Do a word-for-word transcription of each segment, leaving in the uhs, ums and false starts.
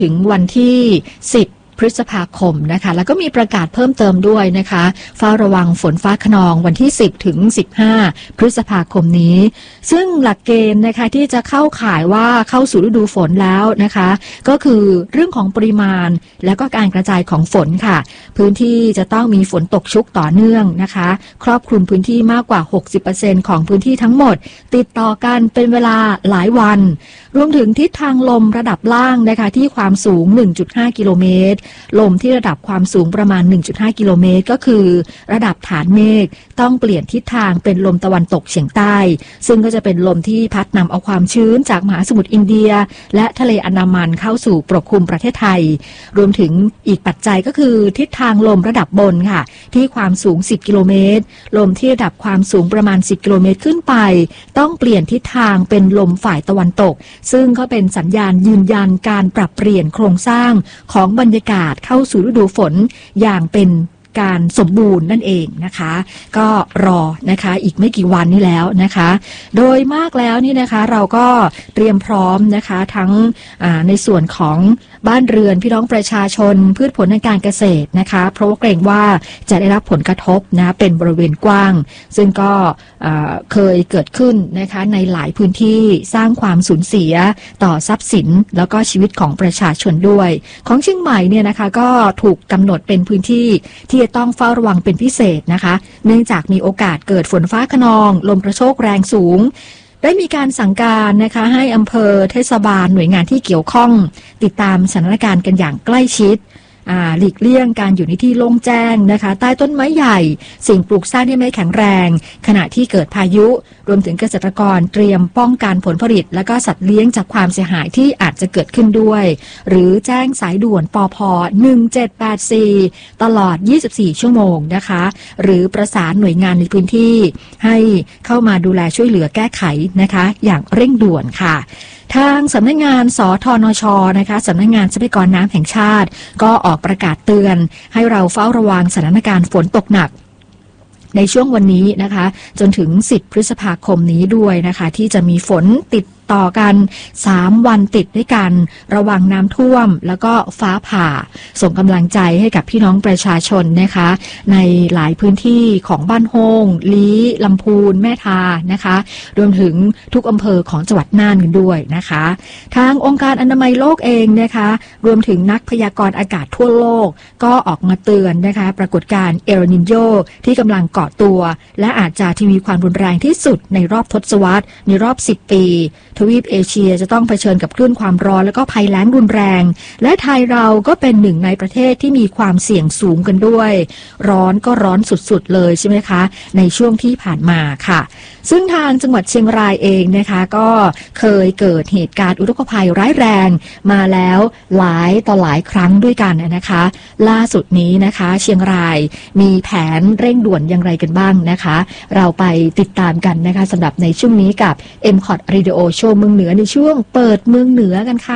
ถึงวันที่สิบพฤษภาคมนะคะแล้วก็มีประกาศเพิ่มเติมด้วยนะคะเฝ้าระวังฝนฟ้าคะนองวันที่สิบถึงสิบห้าพฤษภาคมนี้ซึ่งหลักเกณฑ์นะคะที่จะเข้าข่ายว่าเข้าสู่ฤดูฝนแล้วนะคะก็คือเรื่องของปริมาณและก็การกระจายของฝนค่ะพื้นที่จะต้องมีฝนตกชุกต่อเนื่องนะคะครอบคลุมพื้นที่มากกว่า หกสิบเปอร์เซ็นต์ ของพื้นที่ทั้งหมดติดต่อกันเป็นเวลาหลายวันรวมถึงทิศทางลมระดับล่างนะคะที่ความสูง หนึ่งจุดห้า กิโลเมตรลมที่ระดับความสูงประมาณ หนึ่งจุดห้า กิโลเมตรก็คือระดับฐานเมฆต้องเปลี่ยนทิศทางเป็นลมตะวันตกเฉียงใต้ซึ่งก็จะเป็นลมที่พัดนำเอาความชื้นจากมหาสมุทรอินเดียและทะเลอันดามันเข้าสู่ปกคลุมประเทศไทยรวมถึงอีกปัจจัยก็คือทิศทางลมระดับบนค่ะที่ความสูงสิบกิโลเมตรลมที่ระดับความสูงประมาณสิบกิโลเมตรขึ้นไปต้องเปลี่ยนทิศทางเป็นลมฝ่ายตะวันตกซึ่งก็เป็นสัญญาณยืนยันการปรับเปลี่ยนโครงสร้างของบรรยากาศเข้าสู่ฤดูฝนอย่างเป็นการสมบูรณ์นั่นเองนะคะก็รอนะคะอีกไม่กี่วันนี้แล้วนะคะโดยมากแล้วนี่นะคะเราก็เตรียมพร้อมนะคะทั้งในส่วนของบ้านเรือนพี่น้องประชาชนพืชผลทางการเกษตรนะคะเพราะว่าเกรงว่าจะได้รับผลกระทบนะเป็นบริเวณกว้างซึ่งก็เคยเกิดขึ้นนะคะในหลายพื้นที่สร้างความสูญเสียต่อทรัพย์สินแล้วก็ชีวิตของประชาชนด้วยของเชียงใหม่เนี่ยนะคะก็ถูกกำหนดเป็นพื้นที่ที่จะต้องเฝ้าระวังเป็นพิเศษนะคะเนื่องจากมีโอกาสเกิดฝนฟ้าคะนองลมกระโชกแรงสูงได้มีการสั่งการนะคะให้อำเภอเทศบาลหน่วยงานที่เกี่ยวข้องติดตามสถานการณ์กันอย่างใกล้ชิดหลีกเลี่ยงการอยู่ในที่โล่งแจ้งนะคะใต้ต้นไม้ใหญ่สิ่งปลูกสร้างที่ไม่แข็งแรงขณะที่เกิดพายุรวมถึงเกษตรกรเตรียมป้องกันผลผลิตและก็สัตว์เลี้ยงจากความเสียหายที่อาจจะเกิดขึ้นด้วยหรือแจ้งสายด่วนปพหนึ่งเจ็ดแปดสี่ตลอดยี่สิบสี่ชั่วโมงนะคะหรือประสานหน่วยงานในพื้นที่ให้เข้ามาดูแลช่วยเหลือแก้ไขนะคะอย่างเร่งด่วนค่ะทางสำนักงานสทนชนะคะสำนักงานทรัพยากรน้ำแห่งชาติก็ออกประกาศเตือนให้เราเฝ้าระวังสถานการณ์ฝนตกหนักในช่วงวันนี้นะคะจนถึงสิบพฤษภาคมนี้ด้วยนะคะที่จะมีฝนติดต่อกันสามวันติดด้วยกันระวังน้ำท่วมแล้วก็ฟ้าผ่าส่งกำลังใจให้กับพี่น้องประชาชนนะคะในหลายพื้นที่ของบ้านโฮงลี้ลำพูนแม่ทานะคะรวมถึงทุกอำเภอของจังหวัดน่านกันด้วยนะคะทางองค์การอนามัยโลกเองนะคะรวมถึงนักพยากรณ์อากาศทั่วโลกก็ออกมาเตือนนะคะปรากฏการณ์เอลนิโญที่กำลังเกาะตัวและอาจจะทวีความรุนแรงที่สุดในรอบทศวรรษในรอบสิบปีทวีปเอเชียจะต้องเผชิญกับคลื่นความร้อนและก็ภัยแล้งรุนแรงและไทยเราก็เป็นหนึ่งในประเทศที่มีความเสี่ยงสูงกันด้วยร้อนก็ร้อนสุดๆเลยใช่ไหมคะในช่วงที่ผ่านมาค่ะซึ่งทางจังหวัดเชียงรายเองนะคะก็เคยเกิดเหตุการณ์อุทกภัยร้ายแรงมาแล้วหลายต่อหลายครั้งด้วยกันนะคะล่าสุดนี้นะคะเชียงรายมีแผนเร่งด่วนอย่างไรกันบ้างนะคะเราไปติดตามกันนะคะสำหรับในช่วงนี้กับ เอ็ม คอท Radio Show เมืองเหนือในช่วงเปิดเมืองเหนือกันค่ะ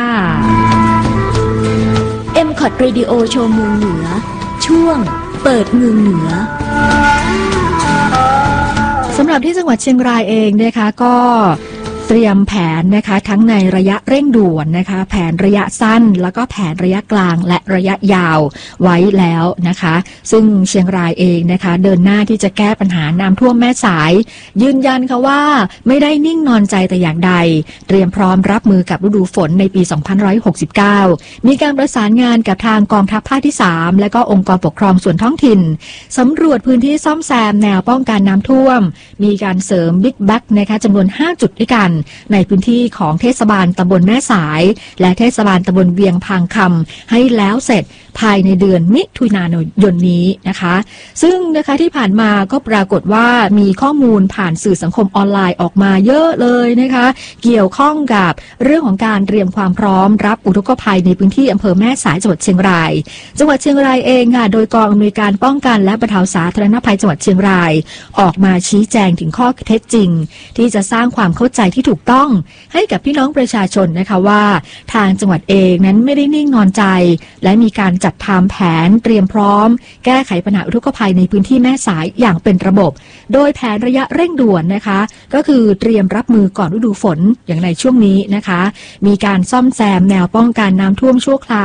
เอ็ม คอท Radio Show เมืองเหนือช่วงเปิดเมืองเหนือสำหรับที่จังหวัดเชียงรายเองนะคะก็เตรียมแผนนะคะทั้งในระยะเร่งด่วนนะคะแผนระยะสั้นแล้วก็แผนระยะกลางและระยะยาวไว้แล้วนะคะซึ่งเชียงรายเองนะคะเดินหน้าที่จะแก้ปัญหาน้ำท่วมแม่สายยืนยันค่ะว่าไม่ได้นิ่งนอนใจแต่อย่างใดเตรียมพร้อมรับมือกับฤดูฝนในปีสองพันห้าร้อยหกสิบเก้ามีการประสานงานกับทางกองทัพภาคที่สามและก็องค์กรปกครองส่วนท้องถิ่นสำรวจพื้นที่ซ่อมแซมแนวป้องกันน้ำท่วมมีการเสริมบิ๊กแบ็กนะคะจำนวนห้าจุดด้วยกันในพื้นที่ของเทศบาลตำบลแม่สายและเทศบาลตำบลเวียงพางคำให้แล้วเสร็จภายในเดือนมิถุนายนนี้นะคะซึ่งนะคะที่ผ่านมาก็ปรากฏว่ามีข้อมูลผ่านสื่อสังคมออนไลน์ออกมาเยอะเลยนะคะเกี่ยวข้องกับเรื่องของการเตรียมความพร้อมรับอุทกภัยในพื้นที่อำเภอแม่สายจังหวัดเชียงรายจังหวัดเชียงรายเองค่ะโดยกองอำนวยการป้องกันและบรรเทาสาธารณภัยจังหวัดเชียงรายออกมาชี้แจงถึงข้อเท็จจริงที่จะสร้างความเข้าใจที่ถูกต้องให้กับพี่น้องประชาชนนะคะว่าทางจังหวัดเองนั้นไม่ได้นิ่งนอนใจและมีการจัดทำแผนเตรียมพร้อมแก้ไขปัญหาอุทกภัยในพื้นที่แม่สายอย่างเป็นระบบ โดยแผนระยะเร่งด่วนนะคะก็คือเตรียมรับมือก่อนฤดูฝนอย่างในช่วงนี้นะคะมีการซ่อมแซมแนวป้องกันน้ำท่วมชั่วคราว